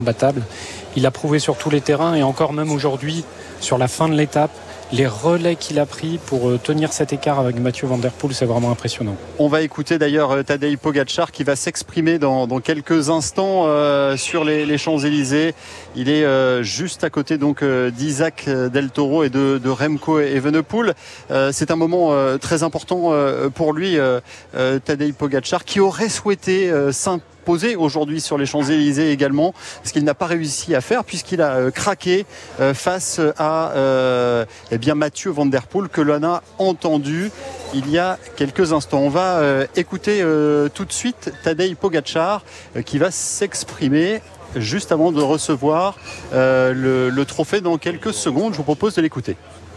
imbattable. Il a prouvé sur tous les terrains et encore même aujourd'hui, sur la fin de l'étape, les relais qu'il a pris pour tenir cet écart avec Mathieu Van Der Poel, c'est vraiment impressionnant. On va écouter d'ailleurs Tadej Pogačar qui va s'exprimer dans quelques instants sur les Champs-Élysées. Il est juste à côté donc d'Isaac Del Toro et de Remco Evenepoel. C'est un moment très important pour lui, Tadej Pogačar, qui aurait souhaité s'imposer aujourd'hui sur les Champs-Élysées également, ce qu'il n'a pas réussi à faire puisqu'il a craqué face à bien Mathieu Van Der Poel que l'on a entendu il y a quelques instants. On va écouter tout de suite Tadej Pogačar qui va s'exprimer juste avant de recevoir le trophée dans quelques secondes. Je vous propose de l'écouter.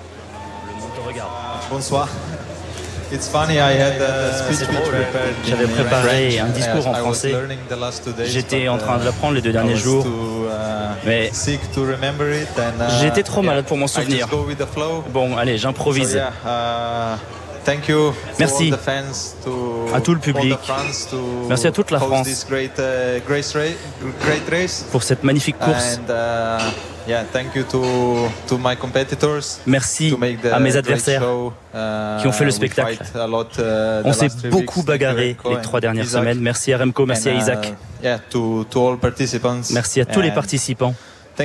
Bonsoir. J'avais préparé un discours en français. J'étais en train de l'apprendre les 2 derniers jours, mais j'étais trop malade pour m'en souvenir. Bon, allez, j'improvise. Merci à tout le public, merci à toute la France pour cette magnifique course. Merci à mes adversaires qui ont fait le spectacle. On s'est beaucoup bagarré les 3 dernières semaines. Merci à Remco, merci à Isaac. Merci à tous les participants.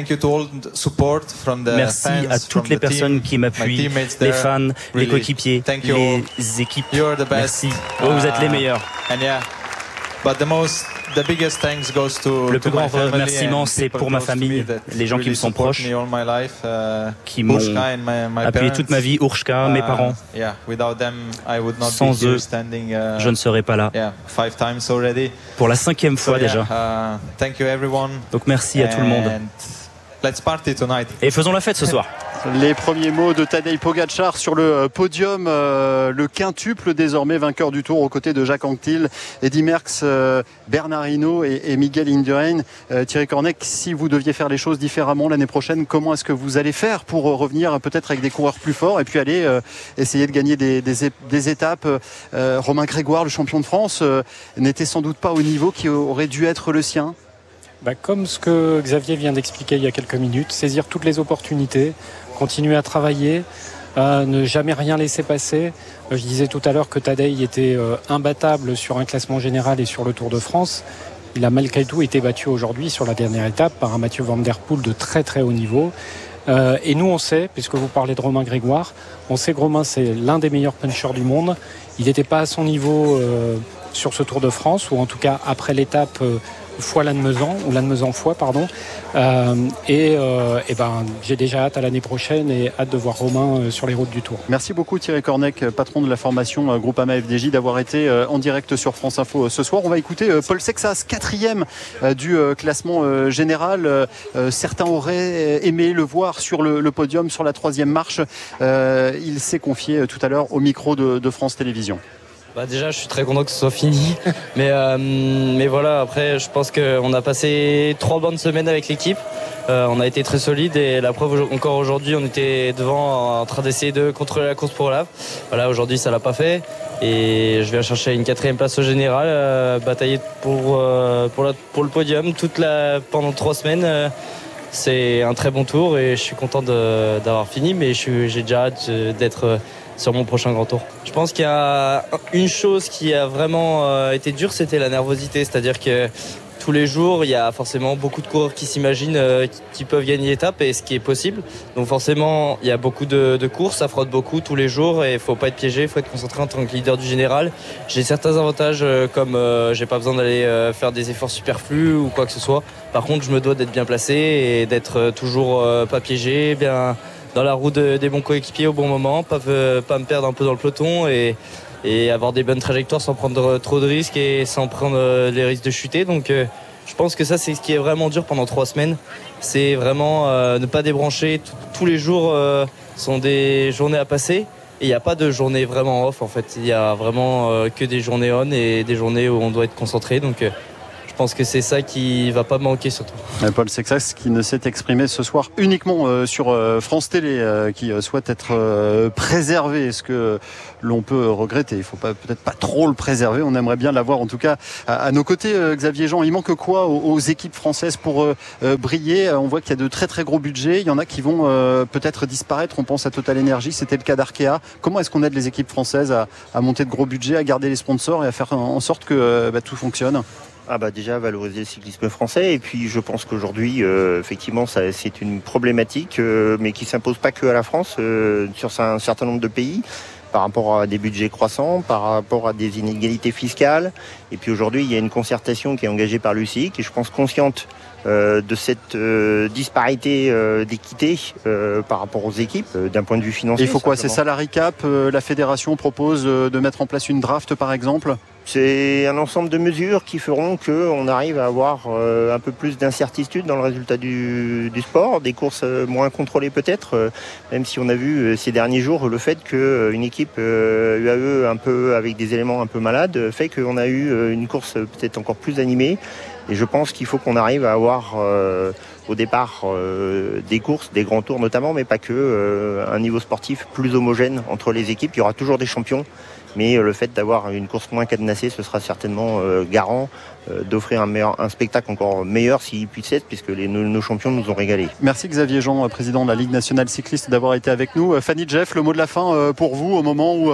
Merci à toutes les personnes qui m'appuient, les fans, les coéquipiers, les équipes. Merci. Vous êtes les meilleurs. Le plus grand remerciement, c'est pour ma famille, les gens qui me sont proches, qui m'ont appuyé toute ma vie, Urshka, mes parents. Sans eux, je ne serais pas là. Pour la 5e fois déjà. Donc merci à tout le monde. Et faisons la fête ce soir. Les premiers mots de Tadej Pogačar sur le podium, le quintuple désormais vainqueur du Tour aux côtés de Jacques Anquetil, Eddy Merckx, Bernard Hinault et Miguel Indurain. Thierry Cornec, si vous deviez faire les choses différemment l'année prochaine, comment est-ce que vous allez faire pour revenir peut-être avec des coureurs plus forts et puis aller essayer de gagner des étapes? Romain Grégoire, le champion de France, n'était sans doute pas au niveau qui aurait dû être le sien. Comme ce que Xavier vient d'expliquer il y a quelques minutes, saisir toutes les opportunités, continuer à travailler, ne jamais rien laisser passer. Je disais tout à l'heure que Tadej était imbattable sur un classement général et sur le Tour de France. Il a malgré tout été battu aujourd'hui sur la dernière étape par un Mathieu Van Der Poel de très très haut niveau. Et nous on sait, puisque vous parlez de Romain Grégoire, on sait que Romain c'est l'un des meilleurs punchers du monde. Il n'était pas à son niveau sur ce Tour de France, ou en tout cas après l'étape fois Lannemezan, ou Lannemezan-Foix, pardon. J'ai déjà hâte à l'année prochaine et hâte de voir Romain sur les routes du Tour. Merci beaucoup Thierry Cornec, patron de la formation Groupama FDJ, d'avoir été en direct sur France Info ce soir. On va écouter Paul Sexas, 4e du classement général. Certains auraient aimé le voir sur le podium, sur la 3e marche. Il s'est confié tout à l'heure au micro de France Télévisions. Déjà, je suis très content que ce soit fini. Mais voilà, après, je pense qu'on a passé 3 bonnes semaines avec l'équipe. On a été très solide et la preuve, encore aujourd'hui, on était devant en train d'essayer de contrôler la course pour Olaf. Voilà, aujourd'hui, ça l'a pas fait. Et je viens chercher une 4e place au général, batailler pour le podium pendant 3 semaines. C'est un très bon tour et je suis content d'avoir fini, mais j'ai déjà hâte d'être sur mon prochain grand tour. Je pense qu'il y a une chose qui a vraiment été dure, c'était la nervosité, c'est-à-dire que tous les jours, il y a forcément beaucoup de coureurs qui s'imaginent qu'ils peuvent gagner l'étape et ce qui est possible. Donc forcément, il y a beaucoup de courses, ça frotte beaucoup tous les jours et il ne faut pas être piégé, il faut être concentré en tant que leader du général. J'ai certains avantages comme j'ai pas besoin d'aller faire des efforts superflus ou quoi que ce soit. Par contre, je me dois d'être bien placé et d'être toujours pas piégé, bien dans la roue des bons coéquipiers au bon moment, pas me perdre un peu dans le peloton et avoir des bonnes trajectoires sans prendre trop de risques et sans prendre les risques de chuter. Donc je pense que ça c'est ce qui est vraiment dur pendant 3 semaines. C'est vraiment ne pas débrancher. Tous les jours sont des journées à passer et il n'y a pas de journée vraiment off en fait. Il y a vraiment que des journées on et des journées où on doit être concentré. Donc je pense que c'est ça qui va pas manquer surtout. Paul Sexas qui ne s'est exprimé ce soir uniquement sur France Télé, qui souhaite être préservé. Est-ce que l'on peut regretter? Il ne faut peut-être pas trop le préserver. On aimerait bien l'avoir en tout cas à nos côtés. Xavier Jean, il manque quoi aux équipes françaises pour briller? On voit qu'il y a de très très gros budgets. Il y en a qui vont peut-être disparaître. On pense à Total Energy, c'était le cas d'Arkea. Comment est-ce qu'on aide les équipes françaises à monter de gros budgets, à garder les sponsors et à faire en sorte que tout fonctionne? Déjà valoriser le cyclisme français, et puis je pense qu'aujourd'hui effectivement c'est une problématique mais qui s'impose pas que à la France, sur un certain nombre de pays, par rapport à des budgets croissants, par rapport à des inégalités fiscales. Et puis aujourd'hui il y a une concertation qui est engagée par l'UCI, et je pense consciente de cette disparité d'équité par rapport aux équipes d'un point de vue financier. Il faut quoi? C'est salary cap, la fédération propose de mettre en place une draft par exemple? C'est un ensemble de mesures qui feront qu'on arrive à avoir un peu plus d'incertitude dans le résultat du sport, des courses moins contrôlées peut-être, même si on a vu ces derniers jours le fait qu'une équipe UAE un peu avec des éléments un peu malades fait qu'on a eu une course peut-être encore plus animée. Et je pense qu'il faut qu'on arrive à avoir au départ des courses, des grands tours notamment, mais pas que, un niveau sportif plus homogène entre les équipes. Il y aura toujours des champions, mais le fait d'avoir une course moins cadenassée, ce sera certainement garant d'offrir un spectacle encore meilleur s'il puisse être, puisque nos champions nous ont régalés. Merci Xavier Jean, président de la Ligue nationale cycliste, d'avoir été avec nous. Fanny, Jeff, le mot de la fin pour vous au moment où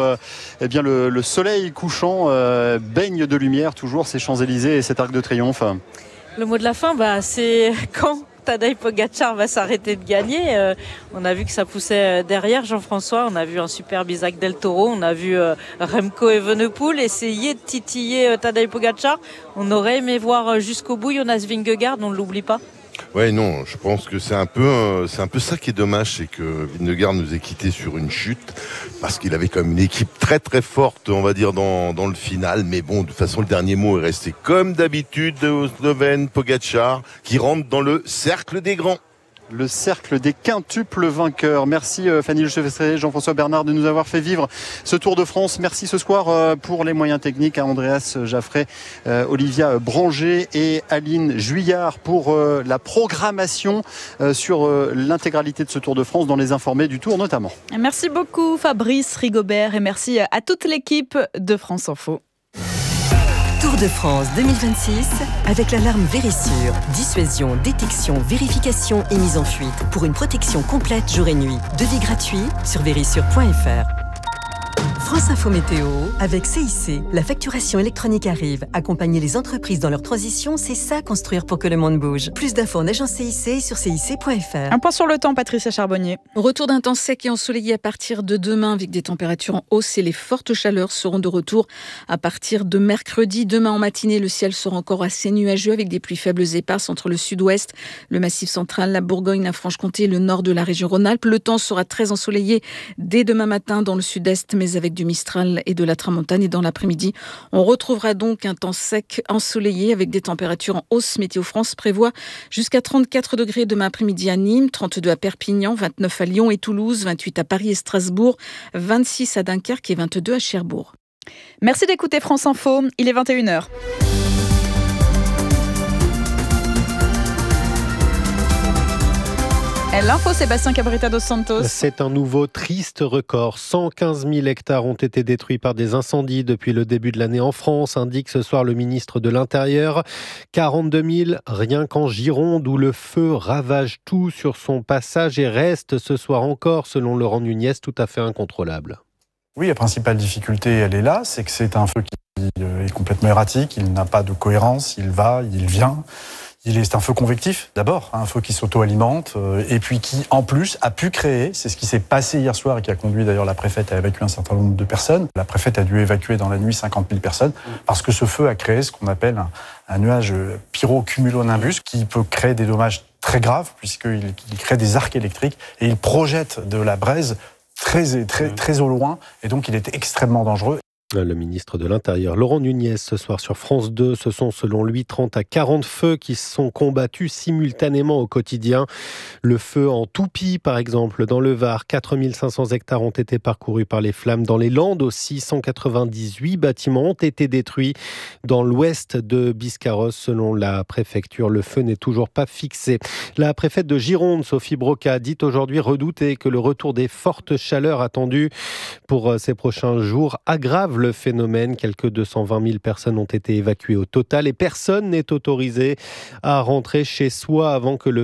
le soleil couchant baigne de lumière toujours ces Champs-Élysées et cet Arc de Triomphe. Le mot de la fin, c'est quand Tadej Pogačar va s'arrêter de gagner. On a vu que ça poussait derrière Jean-François. On a vu un superbe Isaac Del Toro. On a vu Remco Evenepoel essayer de titiller Tadej Pogačar. On aurait aimé voir jusqu'au bout Jonas Vingegaard, on ne l'oublie pas. Ouais, non, je pense que c'est un peu ça qui est dommage, c'est que Vingegaard nous ait quittés sur une chute, parce qu'il avait quand même une équipe très très forte, on va dire, dans le final. Mais bon, de toute façon, le dernier mot est resté comme d'habitude au Slovène Pogačar, qui rentre dans le cercle des grands. Le cercle des quintuples vainqueurs. Merci Fanny Lechevestre, Jean-François Bernard de nous avoir fait vivre ce Tour de France. Merci ce soir pour les moyens techniques à Andreas Jaffray, Olivia Branger et Aline Juillard pour la programmation sur l'intégralité de ce Tour de France, dans les informés du Tour notamment. Merci beaucoup Fabrice Rigobert et merci à toute l'équipe de France Info. Tour de France 2026 avec l'alarme Vérissure. Dissuasion, détection, vérification et mise en fuite pour une protection complète jour et nuit. Devis gratuit sur vérissure.fr. France Info Météo avec CIC. La facturation électronique arrive. Accompagner les entreprises dans leur transition, c'est ça construire pour que le monde bouge. Plus d'infos en agence CIC et sur cic.fr. Un point sur le temps, Patricia Charbonnier. Retour d'un temps sec et ensoleillé à partir de demain avec des températures en hausse, et les fortes chaleurs seront de retour à partir de mercredi. Demain en matinée, le ciel sera encore assez nuageux avec des pluies faibles et éparses entre le sud-ouest, le Massif central, la Bourgogne, la Franche-Comté et le nord de la région Rhône-Alpes. Le temps sera très ensoleillé dès demain matin dans le sud-est, mais avec du Mistral et de la Tramontane. Et dans l'après-midi, on retrouvera donc un temps sec, ensoleillé avec des températures en hausse. Météo France prévoit jusqu'à 34 degrés demain après-midi à Nîmes, 32 à Perpignan, 29 à Lyon et Toulouse, 28 à Paris et Strasbourg, 26 à Dunkerque et 22 à Cherbourg. Merci d'écouter France Info, il est 21h. L'info, Sébastien Cabrita dos Santos. C'est un nouveau triste record. 115 000 hectares ont été détruits par des incendies depuis le début de l'année en France, indique ce soir le ministre de l'Intérieur. 42 000 rien qu'en Gironde, où le feu ravage tout sur son passage et reste ce soir encore, selon Laurent Nunez, tout à fait incontrôlable. Oui, la principale difficulté, elle est là, c'est que c'est un feu qui est complètement erratique, il n'a pas de cohérence, il va, il vient. C'est un feu convectif, d'abord, un feu qui s'auto-alimente, et puis qui, en plus, a pu créer, c'est ce qui s'est passé hier soir et qui a conduit d'ailleurs la préfète à évacuer un certain nombre de personnes. La préfète a dû évacuer dans la nuit 50 000 personnes, parce que ce feu a créé ce qu'on appelle un nuage pyrocumulonimbus, qui peut créer des dommages très graves, puisqu'il crée des arcs électriques, et il projette de la braise très au loin, et donc il est extrêmement dangereux. Le ministre de l'Intérieur, Laurent Nunez, ce soir sur France 2, ce sont selon lui 30 à 40 feux qui sont combattus simultanément au quotidien. Le feu en Toupie, par exemple, dans le Var, 4500 hectares ont été parcourus par les flammes. Dans les Landes aussi, 198 bâtiments ont été détruits. Dans l'ouest de Biscarrosse, selon la préfecture, le feu n'est toujours pas fixé. La préfète de Gironde, Sophie Broca, dit aujourd'hui redouter que le retour des fortes chaleurs attendues pour ces prochains jours aggrave le phénomène. Quelques 220 000 personnes ont été évacuées au total et personne n'est autorisé à rentrer chez soi avant que le